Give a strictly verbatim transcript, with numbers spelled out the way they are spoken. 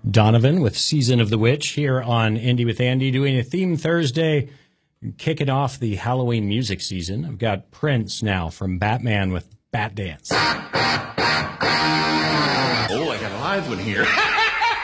Donovan with Season of the Witch here on Indie with Andy, doing a theme Thursday, kicking off the Halloween music season. I've got Prince now from Batman with Bat Dance. Oh, I got a live one here.